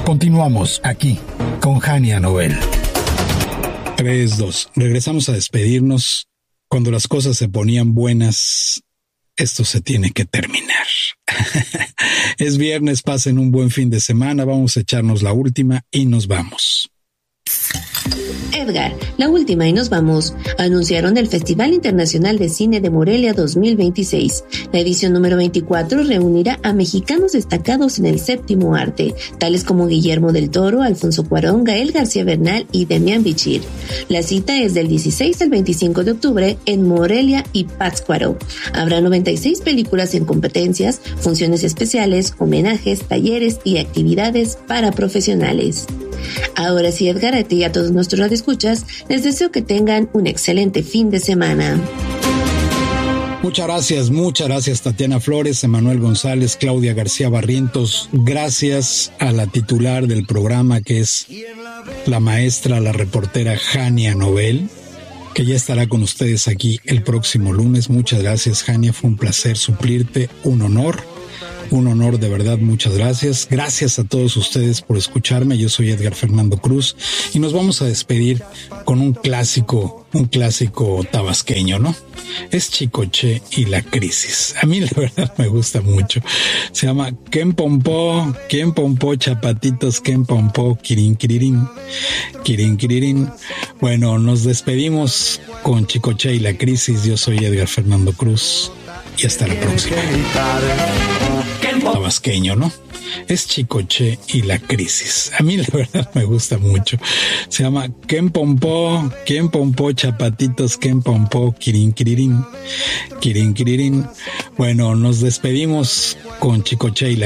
Continuamos aquí con Hania Nobel. 3, 2. Regresamos a despedirnos. Cuando las cosas se ponían buenas, esto se tiene que terminar. Es viernes, pasen un buen fin de semana. Vamos a echarnos la última y nos vamos. Edgar, la última y nos vamos. Anunciaron el Festival Internacional de Cine de Morelia 2026. La edición número 24 reunirá a mexicanos destacados en el séptimo arte, tales como Guillermo del Toro, Alfonso Cuarón, Gael García Bernal y Demián Bichir. La cita es del 16 al 25 de octubre en Morelia y Pátzcuaro. Habrá 96 películas en competencias, funciones especiales, homenajes, talleres y actividades para profesionales. Ahora sí, Edgar, a ti y a todos nuestros radioescuchas, les deseo que tengan un excelente fin de semana. Muchas gracias Tatiana Flores, Emanuel González, Claudia García Barrientos. Gracias a la titular del programa, que es la maestra, la reportera Hania Nobel, que ya estará con ustedes aquí el próximo lunes. Muchas gracias, Hania, fue un placer suplirte, un honor de verdad, muchas gracias. Gracias a todos ustedes por escucharme. Yo soy Edgar Fernando Cruz y nos vamos a despedir con un clásico tabasqueño, ¿no? Es Chicoche y la crisis. A mí la verdad me gusta mucho. Se llama ¿Quién pompó, chapatitos, quién pompó, quirin, quirirín, quirin, quirirín? Bueno, nos despedimos con Chicoche y la crisis. Yo soy Edgar Fernando Cruz y hasta la próxima. Tabasqueño, ¿no? Es Chicoche y la crisis. A mí la verdad me gusta mucho. Se llama ¿Quién pompó, chapatitos, quién pompó, quirin, quirirín, quirin, quirirín? Bueno, nos despedimos con Chicoche y la